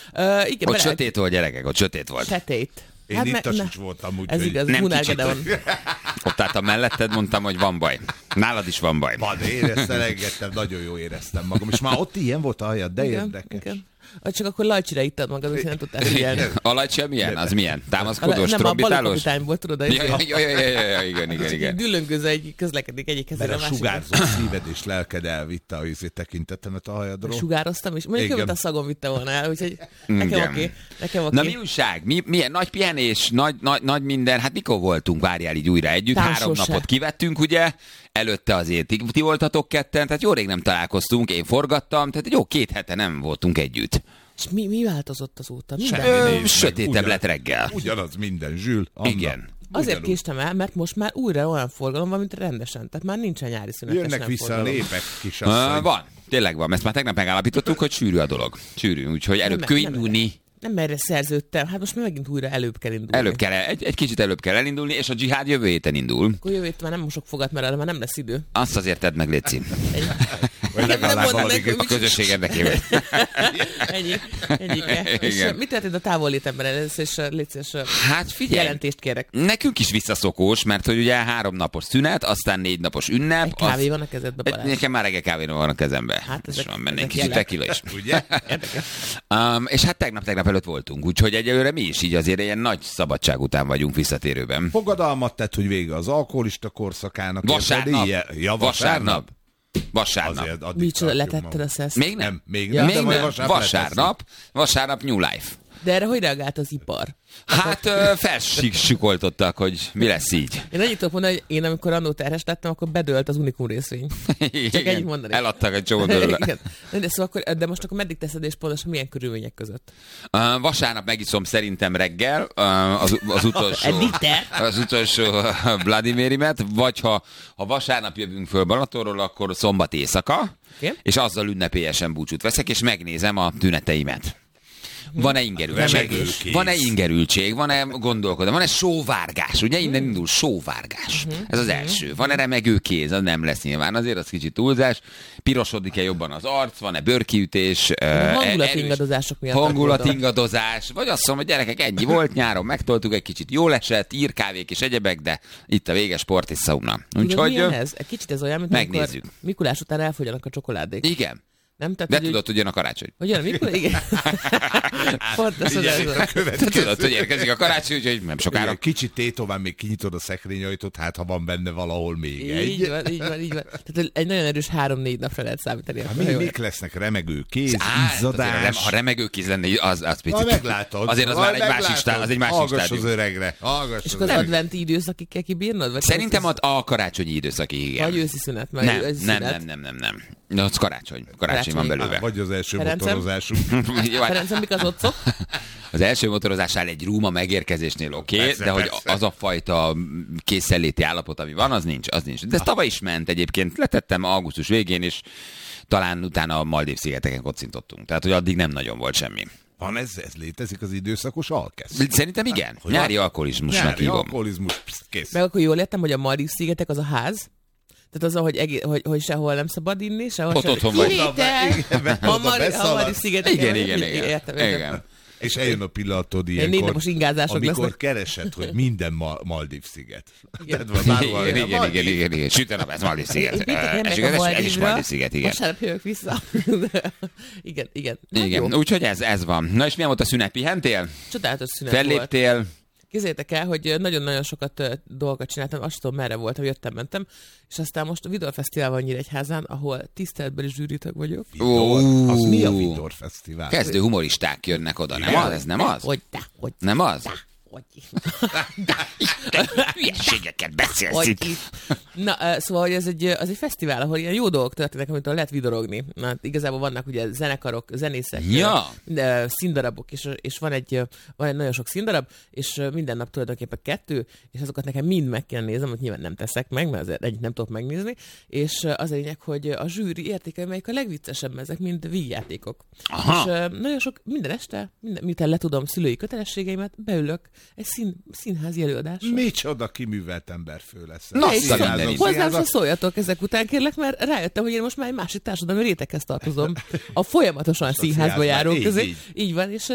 Igen, ott sötét volt, gyerekek, ott sötét volt. Sötét. Én itt is voltam, úgyhogy... Ez igaz, nem Gedeon. Ott álltam melletted, mondtam, hogy van baj. Nálad is van baj. Van, éreztem, engedtem, nagyon jó éreztem magam. És már ott ilyen volt a hajad, de érdekes. Igen. Csak akkor lajcsira ittad magad, hogy nem tudtál figyelni. A lajcsia milyen? Az milyen? Támaszkodós, nem, trombitálós? Nem, a balkapitány volt, tudod. Igen. Düllöngöző közlekedik egyik kezére a másikra. Mert a sugárzó szíved és lelked elvitte a tekintetemet a hajadról. Sugároztam is. Mondjuk követ a szagom vitte volna el, úgyhogy nekem oké. Na mi újság? Milyen nagy pihenés, nagy minden? Hát mikor voltunk, várjál így újra együtt? 3 napot kivettünk, ugye? Előtte azért ti voltatok ketten, tehát jó rég nem találkoztunk, én forgattam, tehát jó 2 hete nem voltunk együtt. És mi változott azóta? Sötétebb lett reggel. Ugyanaz minden, Zsül. Anna. Igen. Azért késtem el, mert most már újra olyan forgalom van, mint rendesen. Tehát már nincsen nyári szünetes. Jönnek vissza forgalom. a népek, kisasszony. Van, tényleg van. Ezt már tegnap megállapítottuk, hogy sűrű a dolog. Sűrű, úgyhogy előbb kell indulni. Nem erre szerződtem. Hát most megint újra előbb kell indulni. Egy kicsit előbb kell elindulni, és a dzsihád jövő héten indul. Akkor jövő héten már nem mosok fogat, mert arra már nem lesz idő. Azt azért tedd meg, Léci. A közösség érdekében. Ennyi. És mit történt a távollétemben először, és Léci, hát figyelj, jelentést kérek. Nekünk is visszaszokós, mert hogy ugye 3 napos szünet, aztán 4 napos ünnep. Egy kávé van a kezedbe, Balázs. Nekem már reggel kávé van a kezembe. Hát és van benne egy kicsit tequila is. Ugye? És hát tegnap előtt voltunk, úgyhogy egyelőre mi is így azért ilyen nagy szabadság után vagyunk visszatérőben. Fogadalmat tett, hogy vége az alkoholista korszakának. Vasárnap. Micsoda, letetted a szeszt? Még nem. Még nem. Vasárnap New Life. De erre hogy reagált az ipar? Hát felsikoltottak, hogy mi lesz így. Én annyit tudok mondani, hogy én amikor annó terhes lettem, akkor bedőlt az Unikum részvény. Csak ennyit mondani. Eladtak egy csomó belőle. De most akkor meddig teszed, és pontosan milyen körülmények között? Vasárnap megiszom szerintem reggel az utolsó Vladimirimet, vagy ha vasárnap jövünk föl Balatonról, akkor szombat éjszaka, és azzal ünnepélyesen búcsút veszek, és megnézem a tüneteimet. Van-e ingerültség? Van-e gondolkodás? Van-e sóvárgás? Ugye innen indul sóvárgás. Ez az első. Van-e remegő kéz? Az nem lesz nyilván. Azért az kicsit túlzás. Pirosodik-e jobban az arc? Van-e bőrkiütés? Hangulatingadozások miatt. Hangulatingadozás. Vagy azt mondom, hogy gyerekek, ennyi volt. Nyáron megtoltuk, egy kicsit jól esett, írkávék és egyebek, de itt a vége sport és szauna. Úgyhogy kicsit ez olyan, mint megnézzük. Mikulás után elfogyjanak a csokoládék. Igen. Nem? Tehát, de tudod, hogy jön a karácsony. Hogy jön a mikor? Igen. Pontosan ez. Tudod, hogy érkezik a karácsony, úgyhogy nem sokára. Kicsit tétován még kinyitod a szekrényajtót, hát ha van benne valahol még egy. Így van. Tehát egy nagyon erős 3-4 napra lehet számítani. Mik lesznek? Remegő kéz, izzadás. Ha remegő kéz lenne, az picit. Meglátod. Azért az már egy másik stádium. Hallgass az öregre. És akkor az adventi időszakig kell kibírnod? Szerintem a karácsonyi időszakig, igen. Vagy őszi szünet. Nem. Na, az karácsony van belőle. Vagy az első motorozásunk. Ferencem, mik az otcok? Az első motorozásnál egy rúma megérkezésnél oké, de hogy az a fajta készenléti állapot, ami van, az nincs. De ez tavaly is ment egyébként. Letettem augusztus végén, és talán utána a Maldív-szigeteken kocintottunk. Tehát, hogy addig nem nagyon volt semmi. Van ez létezik az időszakos alkesz? Szerintem igen. Nyári alkoholizmusnak hívom. Nyári alkoholizmus, kész. Meg akkor jól értem, hogy a Maldív-szigetek az a ház? Tehát az, hogy sehol nem szabad inni, sehol ott otthon vagy. A Maldív-szigetek. Igen. És eljön a pillanatod ilyenkor, amikor keresed, hogy minden Maldív-sziget. Igen. Süt a nap, ez Maldív-sziget. Ez is Maldív-sziget, igen. Vasárnap jövök vissza. Igen. Úgyhogy ez van. Na és milyen volt a szünet? Pihentél? Csodálatos szünet volt. Felléptél? Képzeljétek el, hogy nagyon-nagyon sokat dolgokat csináltam, azt tudom, merre voltam, jöttem-mentem, és aztán most a Vidor Fesztivál van Nyíregyházán, ahol tiszteletbeli zsűritag vagyok. Az mi a Vidor Fesztivál? Kezdő humoristák jönnek oda, nem az? Ez nem az? Nem az? Hülyeségeket beszélsz itt. Na, szóval, hogy ez egy fesztivál, ahol ilyen jó dolgok történnek, amitől lehet vidorogni. Na, igazából vannak ugye zenekarok, zenészek, színdarabok, és van egy nagyon sok színdarab, és minden nap tulajdonképpen 2, és azokat nekem mind meg kell néznem, hogy nyilván nem teszek meg, mert azért egyik nem tudok megnézni, és az a lényeg, hogy a zsűri értékel, melyik a legviccesebb ezek, mind vígjátékok. És nagyon sok, minden este, miután letudom szülői kötelességeimet, beülök egy színházi előadásra. Micsoda kiművelt emberfő lesz. Hozzám se szóljatok ezek után, kérlek, mert rájöttem, hogy én most már egy másik társadalmi réteghez tartozom. A folyamatosan színházba járó közé. Így van, és